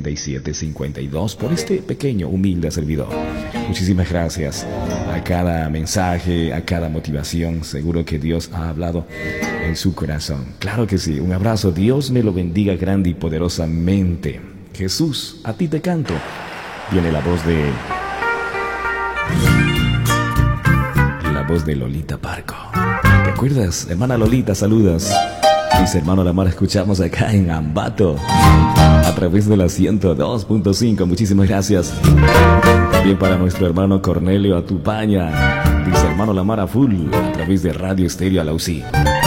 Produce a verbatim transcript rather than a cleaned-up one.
cincuenta y siete cincuenta y dos por este pequeño, humilde servidor. Muchísimas gracias a cada mensaje, a cada motivación. Seguro que Dios ha hablado en su corazón. Claro que sí. Un abrazo. Dios me lo bendiga grande y poderosamente. Jesús, a ti te canto. Viene la voz de... La voz de Lolita Parco. ¿Te acuerdas? Hermana Lolita, saludas. Dice hermano Lamar, escuchamos acá en Ambato a través de la ciento dos punto cinco. Muchísimas gracias. También para nuestro hermano Cornelio Atupaña. Dice hermano Lamar a full a través de Radio Estéreo Alausí.